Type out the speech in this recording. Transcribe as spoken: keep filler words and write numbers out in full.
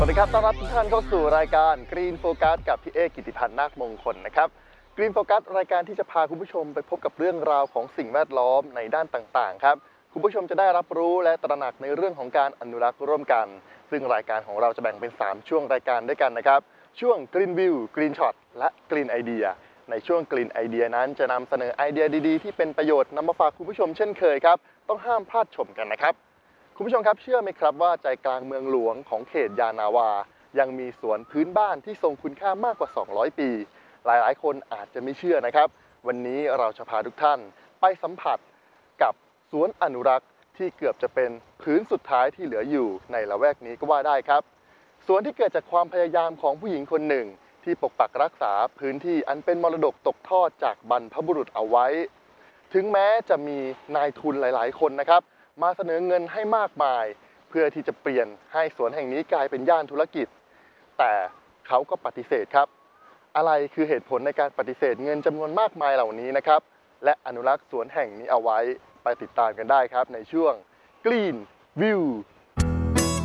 สวัสดีครับต้อนรับทุกท่านเข้าสู่รายการ Green Focus กับพี่เอกกิติพันธ์นาคมงคลนะครับ Green Focus รายการที่จะพาคุณผู้ชมไปพบกับเรื่องราวของสิ่งแวดล้อมในด้านต่างๆครับคุณผู้ชมจะได้รับรู้และตระหนักในเรื่องของการอนุรักษ์ร่วมกันซึ่งรายการของเราจะแบ่งเป็นสามช่วงรายการด้วยกันนะครับช่วง Green View Green Shot และ Green Idea ในช่วง Green Idea นั้นจะนำเสนอไอเดียดีๆที่เป็นประโยชน์นำมาฝากคุณผู้ชมเช่นเคยครับต้องห้ามพลาดชมกันนะครับคุณผู้ชมครับเชื่อไหมครับว่าใจกลางเมืองหลวงของเขตยานาวายังมีสวนพื้นบ้านที่ทรงคุณค่ามากกว่าสองร้อยปีหลายๆคนอาจจะไม่เชื่อนะครับวันนี้เราจะพาทุกท่านไปสัมผัสกับสวนอนุรักษ์ที่เกือบจะเป็นพื้นสุดท้ายที่เหลืออยู่ในละแวกนี้ก็ว่าได้ครับสวนที่เกิดจากความพยายามของผู้หญิงคนหนึ่งที่ปกปักรักษาพื้นที่อันเป็นมรดกตกทอดจากบรรพบุรุษเอาไว้ถึงแม้จะมีนายทุนหลายๆคนนะครับมาเสนอเงินให้มากมายเพื่อที่จะเปลี่ยนให้สวนแห่งนี้กลายเป็นย่านธุรกิจแต่เขาก็ปฏิเสธครับอะไรคือเหตุผลในการปฏิเสธเงินจำนวนมากมายเหล่านี้นะครับและอนุรักษ์สวนแห่งนี้เอาไว้ไปติดตามกันได้ครับในช่วง Green View